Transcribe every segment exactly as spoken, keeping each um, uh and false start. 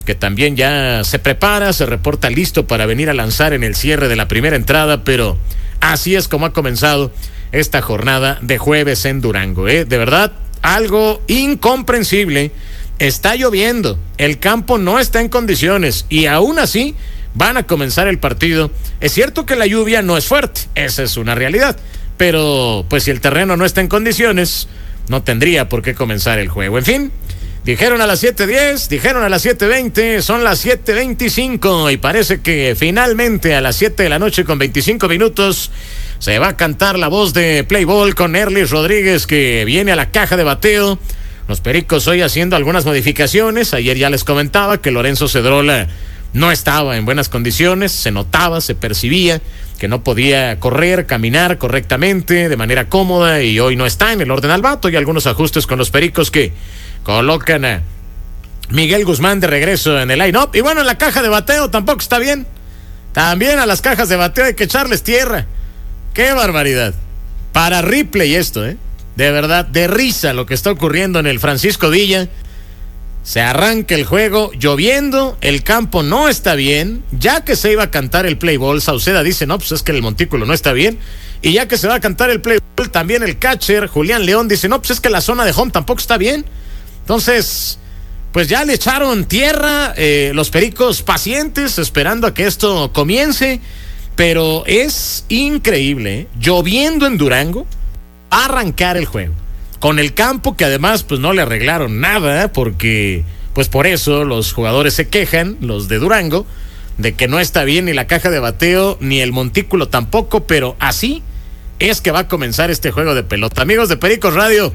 que también ya se prepara, se reporta listo para venir a lanzar en el cierre de la primera entrada, pero así es como ha comenzado esta jornada de jueves en Durango, ¿eh? De verdad, algo incomprensible. Está lloviendo, el campo no está en condiciones y aún así van a comenzar el partido. Es cierto que la lluvia no es fuerte, esa es una realidad, pero pues si el terreno no está en condiciones, no tendría por qué comenzar el juego. En fin, dijeron a las siete diez, dijeron a las siete veinte, son las siete veinticinco y parece que finalmente a las siete de la noche con veinticinco minutos se va a cantar la voz de Play Ball con Erlis Rodríguez, que viene a la caja de bateo. Los Pericos hoy haciendo algunas modificaciones. Ayer ya les comentaba que Lorenzo Cedrola no estaba en buenas condiciones, se notaba, se percibía que no podía correr, caminar correctamente, de manera cómoda, y hoy no está en el orden al bato. Y algunos ajustes con los Pericos que colocan a Miguel Guzmán de regreso en el line-up. Y bueno, en la caja de bateo tampoco está bien. También a las cajas de bateo hay que echarles tierra. ¡Qué barbaridad! Para Ripley esto, ¿eh? De verdad, de risa lo que está ocurriendo en el Francisco Villa. Se arranca el juego lloviendo, el campo no está bien. Ya que se iba a cantar el play ball, Sauceda dice, no, pues es que el montículo no está bien. Y ya que se va a cantar el play ball, también el catcher, Julián León, dice, no, pues es que la zona de home tampoco está bien. Entonces, pues ya le echaron tierra, eh, los Pericos pacientes, esperando a que esto comience. Pero es increíble, ¿eh? Lloviendo en Durango, a arrancar el juego. Con el campo que además pues no le arreglaron nada, porque pues por eso los jugadores se quejan, los de Durango, de que no está bien ni la caja de bateo, ni el montículo tampoco, pero así es que va a comenzar este juego de pelota. Amigos de Pericos Radio,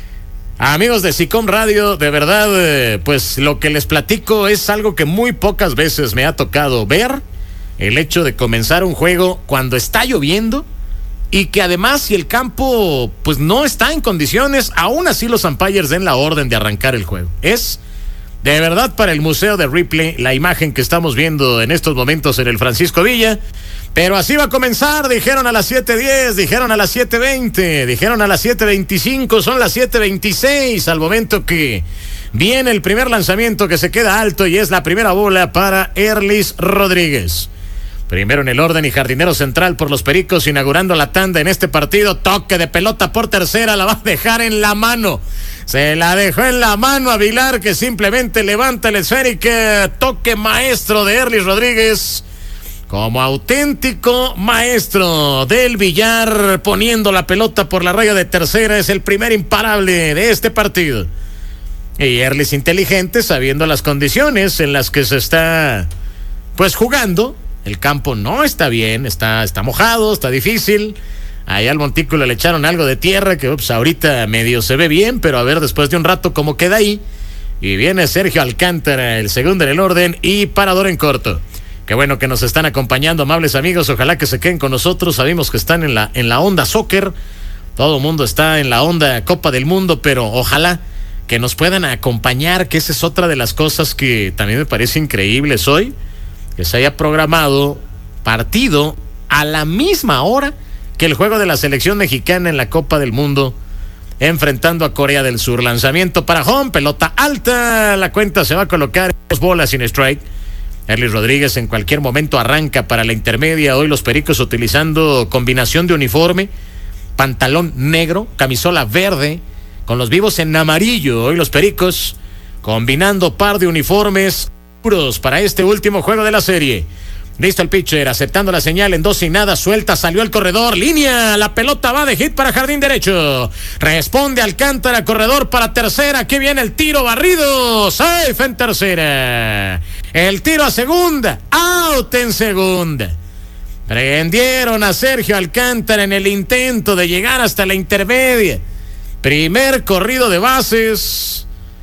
amigos de SICOM Radio, de verdad, eh, pues lo que les platico es algo que muy pocas veces me ha tocado ver, el hecho de comenzar un juego cuando está lloviendo, y que además si el campo pues no está en condiciones, aún así los umpires den la orden de arrancar el juego. Es de verdad para el Museo de Ripley la imagen que estamos viendo en estos momentos en el Francisco Villa. Pero así va a comenzar, dijeron a las siete diez, dijeron a las siete veinte, dijeron a las siete veinticinco, son las siete veintiséis, al momento que viene el primer lanzamiento que se queda alto y es la primera bola para Erlis Rodríguez. Primero en el orden y jardinero central por los Pericos, inaugurando la tanda en este partido. Toque de pelota por tercera, la va a dejar en la mano. Se la dejó en la mano a Vilar, que simplemente levanta el esférico. Toque maestro de Erlis Rodríguez, como auténtico maestro del billar, poniendo la pelota por la raya de tercera. Es el primer imparable de este partido. Y Erlis inteligente, sabiendo las condiciones en las que se está pues jugando. El campo no está bien, está, está mojado, está difícil. Ahí al montículo le echaron algo de tierra que ups, ahorita medio se ve bien, pero a ver después de un rato cómo queda ahí. Y viene Sergio Alcántara, el segundo en el orden y parador en corto. Qué bueno que nos están acompañando, amables amigos. Ojalá que se queden con nosotros. Sabemos que están en la, en la onda soccer. Todo el mundo está en la onda Copa del Mundo, pero ojalá que nos puedan acompañar, que esa es otra de las cosas que también me parece increíbles hoy. Que se haya programado partido a la misma hora que el juego de la selección mexicana en la Copa del Mundo, enfrentando a Corea del Sur. Lanzamiento para home, pelota alta, la cuenta se va a colocar dos bolas sin strike. Erlis Rodríguez en cualquier momento arranca para la intermedia. Hoy los Pericos utilizando combinación de uniforme, pantalón negro, camisola verde, con los vivos en amarillo. Hoy los Pericos combinando par de uniformes para este último juego de la serie. Listo el pitcher, aceptando la señal en dos y nada, suelta, salió el corredor, línea, la pelota va de hit para jardín derecho. Responde Alcántara, corredor para tercera, aquí viene el tiro barrido, safe en tercera. El tiro a segunda, out en segunda. Prendieron a Sergio Alcántara en el intento de llegar hasta la intermedia. Primer corrido de bases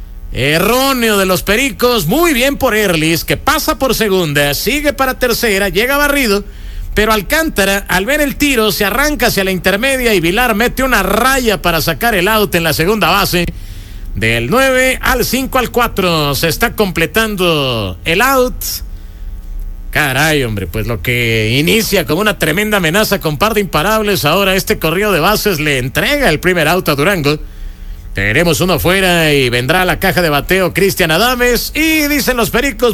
erróneo de los Pericos, muy bien por Erlis, que pasa por segunda, sigue para tercera, llega barrido, pero Alcántara, al ver el tiro, se arranca hacia la intermedia y Vilar mete una raya para sacar el out en la segunda base. Del nueve al cinco al cuatro, se está completando el out. Caray, hombre, pues lo que inicia como una tremenda amenaza con par de imparables, ahora este corrido de bases le entrega el primer out a Durango. Tenemos uno fuera y vendrá a la caja de bateo Cristian Adames. Y dicen los Pericos,